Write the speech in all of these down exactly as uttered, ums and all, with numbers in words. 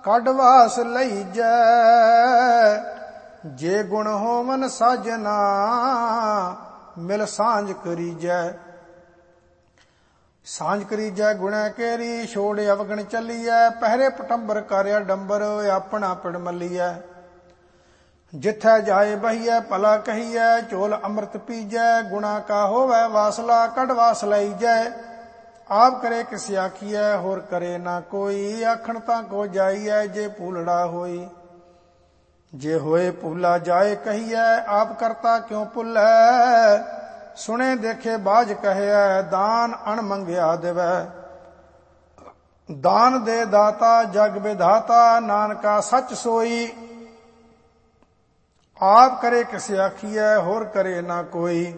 ਕੱਢ ਵਾਸ ਲਈਜੈ। ਜੇ ਗੁਣ ਹੋਵਨ ਸਾਜਨਾ ਮਿਲ ਸਾਂਝ ਕਰੀਜੈ। ਸਾਂਝ ਕਰੀਜੈ ਗੁਣੈ ਕੇਰੀ ਛੋੜ ਅਵਗਣ ਚੱਲੀਐ। ਪਹਿਰੇ ਪਟੰਬਰ ਕਰਿਆ ਡੰਬਰ ਆਪਣਾ ਪਿੜ ਮੱਲੀਐ। ਜਿੱਥੈ ਜਾਏ ਬਹੀਐ ਭਲਾ ਕਹੀਐ ਝੋਲ ਅੰਮ੍ਰਿਤ ਪੀਜੈ। ਗੁਣਾ ਕਾ ਹੋਵੈ ਵਾਸਲਾ ਕੱਢ ਵਾਸ ਲਈਜੈ। ਆਪ ਕਰੇ ਕਿਸ ਆਖੀਐ ਹੋਰ ਕਰੇ ਨਾ ਕੋਈ। ਆਖਣ ਤਾਂ ਕੋ ਜਾਈਐ ਜੇ ਭੂਲੜਾ ਹੋਈ। ਜੇ ਹੋਏ ਭੂਲਾ ਜਾਏ ਕਹੀਐ ਆਪ ਕਰਤਾ ਕਿਉ ਭੁੱਲੈ। ਸੁਣੇ ਦੇਖੇ ਬਾਝ ਕਹਿਐ ਦਾਨ ਅਣ ਮੰਗਿਆ ਦੇਵੈ। ਦਾਨ ਦੇ ਦਾਤਾ ਜਗ ਵਿਧਾਤਾ ਨਾਨਕਾ ਸੱਚ ਸੋਈ। ਆਪ ਕਰੇ ਕਿਸ ਆਖੀਐ ਹੋਰ ਕਰੇ ਨਾ ਕੋਈ।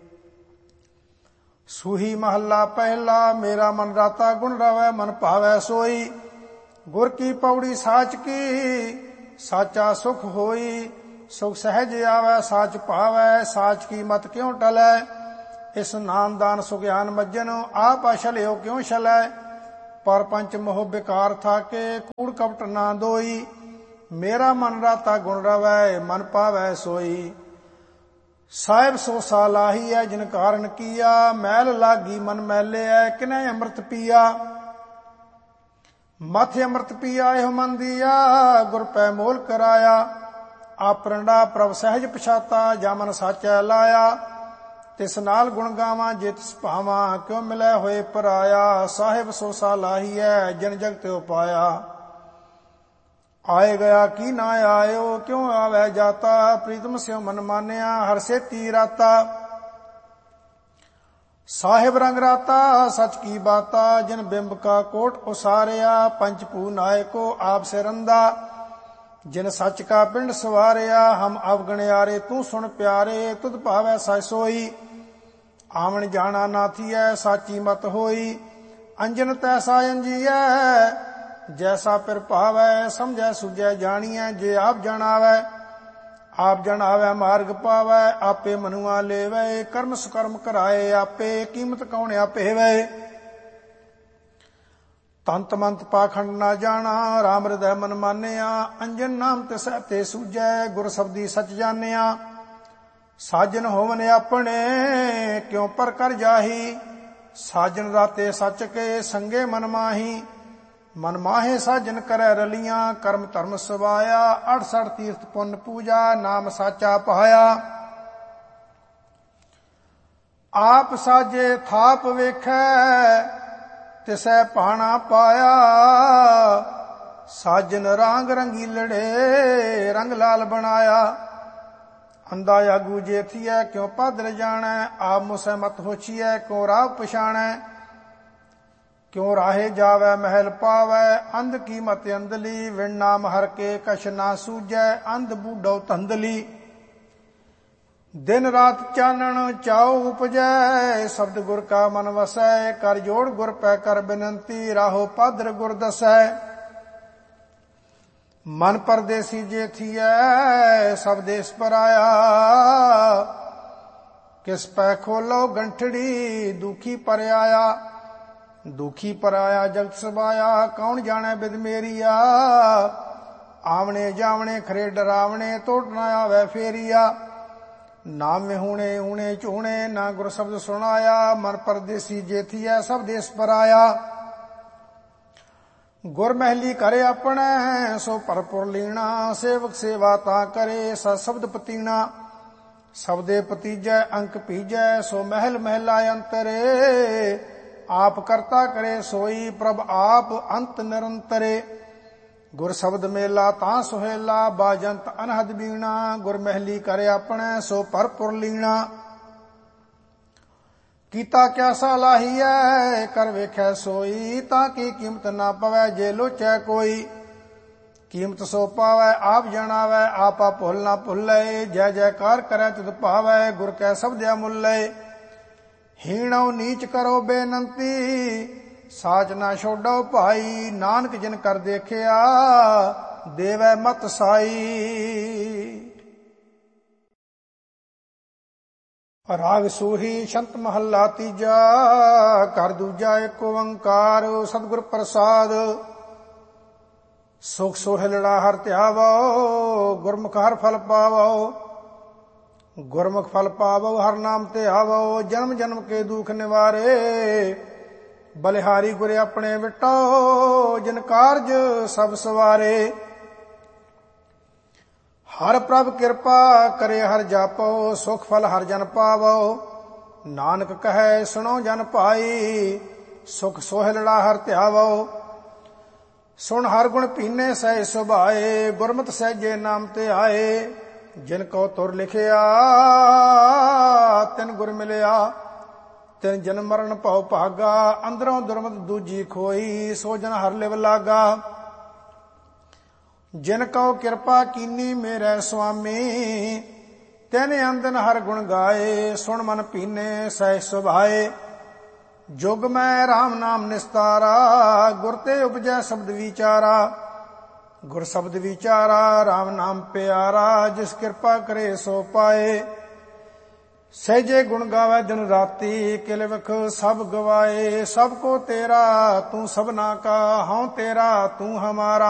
ਸੂਹੀ ਮਹੱਲਾ ਪਹਿਲਾ ਮੇਰਾ ਮਨ ਰਾਤਾ ਗੁਣ ਰਵੈ ਮਨ ਭਾਵੈ ਸੋਈ। ਗੁਰ ਕੀ ਪੌੜੀ ਸਾਚ ਕੀ ਸਾਚਾ ਸੁਖ ਹੋਈ। ਸੁਖ ਸਹਿਜ ਆਵੈ ਸਾਚ ਭਾਵੈ ਸਾਚ ਕੀ ਮਤ ਕਿਉ ਟਲੈ। ਇਸ ਨਾਮਦਾਨ ਸੁਗਿਆਨ ਮੱਜਨ ਆਪ ਅਛਲਿਓ ਕਿਉ ਛਲੈ। ਪਰ ਪੰਚ ਮੋਹ ਬਿਕਾਰ ਥਾਕੇ ਕੂੜ ਕਪਟ ਨਾ ਦੋਈ। ਮੇਰਾ ਮਨ ਰਾਤਾ ਗੁਣ ਰਵੈ ਮਨ ਭਾਵੈ ਸੋਈ। ਸਾਹਿਬ ਸੋ ਸਾ ਲਾਹੀ ਹੈ ਜਿਨ ਕਾਰਨ ਕੀਆ। ਮੈਲ ਲਾਗੀ ਮਨ ਮੈਲਿਐ ਕਿਨੈ ਅੰਮ੍ਰਿਤ ਪੀਆ। ਮਥ ਅੰਮ੍ਰਿਤ ਪੀਆ ਇਹੋ ਮਨ ਦੀਆ ਗੁਰ ਪੈ ਮੋਲ ਕਰਾਇਆ। ਆਪਰੰਡਾ ਪ੍ਰਭ ਸਹਿਜ ਪਛਾਤਾ ਜਾ ਮਨ ਸਾਚੈ ਲਾਇਆ। ਤਿਸ ਨਾਲ ਗੁਣ ਗਾਵਾਂ ਜੇ ਤਿਸ ਭਾਵਾਂ ਕਿਉ ਮਿਲੈ ਹੋਏ ਪਰਾਇਆ। ਸਾਹਿਬ ਸੋ ਸਾ ਲਾਹੀ ਹੈ ਜਨ ਜਗ ਤਿਉ ਪਾਇਆ। ਆਏ ਗਿਆ ਕੀ ਨਾ ਆਇਓ ਕਿਉ ਆਵੈ ਜਾਤਾ। ਪ੍ਰੀਤਮ ਸਿਉ ਮਨ ਮਾਨਿਆ ਹਰ ਸੇਤੀ ਰਾਤਾ। ਸਾਹਿਬ ਰੰਗ ਰਾਤਾ ਸਚ ਕੀ ਬਾਤਾ ਜਿਨ ਬਿੰਬ ਕਾ ਕੋਟ ਉਸਾਰਿਆ। ਪੰਚ ਭੂ ਨਾਇਕੋ ਆਪ ਸਿਰੰਦਾ ਜਿਨ ਸੱਚ ਕਾ ਪਿੰਡ ਸਵਾਰਿਆ। ਹਮ ਅਵਗਣਿਆਰੇ ਤੂੰ ਸੁਣ ਪਿਆਰੇ ਤੁਧ ਭਾਵੈ ਸਚ ਸੋਈ। ਆਵਣ ਜਾਣਾ ਨਾਥੀਐ ਸਾਚੀ ਮਤ ਹੋਈ। ਅੰਜਨ ਤੈਸਾ ਅੰਜੀਐ ਜੈਸਾ ਪਿਰ ਭਾਵੈ। ਸਮਝੈ ਸੁਝੈ ਜਾਣੀਐ ਜੇ ਆਪ ਜਣਾਵੈ। ਆਪ ਜਣਾਵੈ ਮਾਰਗ ਪਾਵੈ ਆਪੇ ਮਨੁਆ ਲੇਵੈ। ਕਰਮ ਸੁਕਰਮ ਕਰਾਏ ਆਪੇ ਕੀਮਤ ਕੌਣ ਆਪੇਵੈ। ਤੰਤ ਮੰਤ ਪਾਖੰਡ ਨਾ ਜਾਣਾ ਰਾਮ ਹਿਰਦੈ ਮਨ ਮਾਨਿਆ। ਅੰਜਨ ਨਾਮ ਤਿਸੈ ਤੇ ਸੂਝੈ ਗੁਰ ਸਬਦੀ ਸਚ ਜਾਣਿਆ। ਸਾਜਨ ਹੋਵਨ ਆਪਣੇ ਕਿਉ ਪਰ ਕਰ ਜਾਹੀ। ਸਾਜਨ ਰਾਤੇ ਸੱਚ ਕੇ ਸੰਗੇ ਮਨ ਮਾਹੀ। ਮਨ ਮਾਹੇ ਸਾਜਨ ਕਰੈ ਰਲੀਆਂ ਕਰਮ ਧਰਮ ਸਵਾਇਆ। ਅਠਸਠ ਤੀਰਥ ਪੁੰਨ ਪੂਜਾ ਨਾਮ ਸਾਚਾ ਪਾਇਆ। ਆਪ ਸਾਜੇ ਥਾਪ ਵੇਖੈ ਤਿਸੈ ਭਾਣਾ ਪਾਇਆ। ਸਾਜਨ ਰਾਂਗ ਰੰਗੀਲੜੇ ਰੰਗ ਲਾਲ ਬਣਾਇਆ। ਅੰਦਾ ਆਗੂ ਜੇਥੀਐ ਕਿਉ ਪਾਦਰ ਜਾਣੈ। ਆਪ ਮੁਸੈ ਮਤ ਹੋਛੀਐ ਕਿਉ ਰਾਹ ਪਛਾਣੈ। ਕਿਉ ਰਾਹੇ ਜਾਵੈ ਮਹਿਲ ਪਾਵੈ। ਅੰਧ ਕੀ ਮਤ ਅੰਧਲੀ ਵਿਣ ਨਾਮ ਹਰ ਕੇ ਕਛ ਨਾ ਸੂਝੈ। ਅੰਧ ਬੂਢੋ ਧੰਦਲੀ ਦਿਨ ਰਾਤ ਚਾਨਣ ਚਾਉ ਉਪਜੈ। ਸ਼ਬਦ ਗੁਰ ਕਾ ਮਨ ਵਸੈ ਕਰ ਜੋੜ ਗੁਰ ਪੈ ਕਰ ਬਿਨੰਤੀ। ਰਾਹੋ ਪਾਦਰ ਗੁਰ ਦਸੈ। ਮਨ ਪਰਦੇਸੀ ਜੇ ਥੀਐ ਸਭ ਦੇਸ ਪਰਾਇਆ। ਕਿਸ ਪੈ ਖੋਲੋ ਗੰਠੜੀ ਦੁਖੀ ਪਰ ਆਇਆ। ਦੁਖੀ ਪਰ ਆਇਆ ਜਗਤ ਸਬਾਇਆ ਕੌਣ ਜਾਣੈ ਬਿਦ ਮੇਰੀਆ। ਆਵਣੇ ਜਾਵਣੇ ਖਰੇ ਡਰਾਵਣੇ ਤੋਟ ਨਾ ਆਵੈ ਫੇਰੀਆ। ਨਾ ਮਿਹੂਣੇ ਊਣੇ ਝੂਣੇ ਨਾ ਗੁਰ ਸ਼ਬਦ ਸੁਣਾਇਆ। ਮਨ ਪਰਦੇਸੀ ਜੇ ਥੀਐ ਸਭ ਦੇਸ ਪਰਾਇਆ। ਗੁਰ ਮਹਿਲੀ ਕਰੇ ਆਪਣੈ ਸੋ ਭਰਪੁਰ ਲੀਣਾ। ਸੇਵਕ ਸੇਵਾ ਤਾਂ ਕਰੇ ਸਤ ਸ਼ਬਦ ਪਤੀਣਾ। ਸਬਦੇ ਪਤੀਜੈ ਅੰਕ ਪੀਜੈ ਸੋ ਮਹਿਲ ਮਹਿਲਾ ਅੰਤਰੇ। ਆਪ ਕਰਤਾ ਕਰੇ ਸੋਈ ਪ੍ਰਭ ਆਪ ਅੰਤ ਨਿਰੰਤਰੇ। ਗੁਰ ਸ਼ਬਦ ਮੇਲਾ ਤਾਂ ਸੁਹੇਲਾ ਬਾਜੰਤ ਅਨਹਦ ਬੀਣਾ। ਗੁਰ ਮਹਿਲੀ ਕਰੇ ਆਪਣੈ ਸੋ ਭਰਪੁਰ ਲੀਣਾ। ਕੀਤਾ ਕਿਆ ਸਲਾਹੀਐ ਕਰ ਵੇਖੈ ਸੋਈ। ਤਾਂ ਕੀ ਕੀਮਤ ਨਾ ਪਵੈ ਜੇ ਲੋਚੈ ਕੋਈ। ਕੀਮਤ ਸੋ ਪਾਵੈ ਆਪ ਜਣਾਵੈ ਆਪਾ ਭੁੱਲ ਨਾ ਭੁੱਲੈ। ਜੈ ਜੈਕਾਰ ਕਰੈ ਤਿਤ ਭਾਵੈ ਗੁਰ ਕੈ ਸ਼ਬਦਿਆ ਮੁੱਲੈ। ਹੀਣੋ ਨੀਚ ਕਰੋ ਬੇਨੰਤੀ ਸਾਚ ਨਾ ਛੋਡੋ ਭਾਈ। ਨਾਨਕ ਜਿਨ ਕਰ ਦੇਖਿਆ ਦੇਵੈ ਮਤ ਸਾਈ। ਰਾਗ ਸੂਹੀ ਛੰਤ ਮਹੱਲਾ ਤੀਜਾ। ਘਰ ਦੂਜਾ ਏਕ ਓੰਕਾਰ ਸਤਿਗੁਰ ਪ੍ਰਸਾਦ। ਸੁਖ ਸੋਹਿਲੜਾ ਹਰ ਧਿਆਵੋ ਗੁਰਮੁਖ ਹਰ ਫਲ ਪਾਵੋ। ਗੁਰਮੁਖ ਫਲ ਪਾਵੋ ਹਰ ਨਾਮ ਤੇ ਆਵੋ ਜਨਮ ਜਨਮ ਕੇ ਦੁਖ ਨਿਵਾਰੇ। ਬਲਿਹਾਰੀ ਗੁਰ ਆਪਣੇ ਵਿਟੋ ਜਿਨ ਕਾਰਜ ਸਭ ਸਵਾਰੇ। ਹਰ ਪ੍ਰਭ ਕਿਰਪਾ ਕਰੇ ਹਰ ਜਾਪੋ ਸੁਖ ਫਲ ਹਰ ਜਨ ਪਾਵੋ। ਨਾਨਕ ਕਹੈ ਸੁਣੋ ਜਨ ਭਾਈ ਸੁਖ ਸੋਹਿਲੜਾ ਹਰ ਧਿਆਵੋ। ਸੁਣ ਹਰ ਗੁਣ ਪੀਨੇ ਸਹਿ ਸੁਭਾਏ ਗੁਰਮਤਿ ਸਹਿਜੇ ਨਾਮ ਤੇ ਆਏ। ਜਿਨ ਕੋ ਤੁਰ ਲਿਖਿਆ ਤਿਨ ਗੁਰ ਮਿਲਿਆ ਤਿਨ ਜਨਮ ਮਰਨ ਭਉ ਭਾਗਾ। ਅੰਦਰੋਂ ਦੁਰਮਤ ਦੂਜੀ ਖੋਈ ਸੋ ਜਨ ਹਰ ਲਿਵ ਲਾਗਾ। ਜਿਨ ਕਉ ਕਿਰਪਾ ਕੀਨੀ ਮੇਰੇ ਸੁਆਮੀ ਤਿਨ ਅੰਦਨ ਹਰ ਗੁਣ ਗਾਏ। ਸੁਣ ਮਨ ਪੀਨੇ ਸਹਿ ਸੁਭਾਏ ਜੁਗ ਮੈਂ ਰਾਮ ਨਾਮ ਨਿਸਤਾਰਾ। ਗੁਰ ਤੇ ਉਪਜੈ ਸ਼ਬਦ ਵਿਚਾਰਾ ਗੁਰ ਸ਼ਬਦ ਵਿਚਾਰਾ ਰਾਮ ਨਾਮ ਪਿਆਰਾ। ਜਿਸ ਕਿਰਪਾ ਕਰੇ ਸੋ ਪਾਏ ਸਹਿਜੇ ਗੁਣ ਗਾਵੇ ਦਿਨ ਰਾਤੀ। ਕਿਲ ਵਿਖ ਸਭ ਗਵਾਏ ਸਭ ਕੋ ਤੇਰਾ ਤੂੰ ਸਭਨਾ ਕਾ ਹਉ ਤੇਰਾ ਤੂੰ ਹਮਾਰਾ।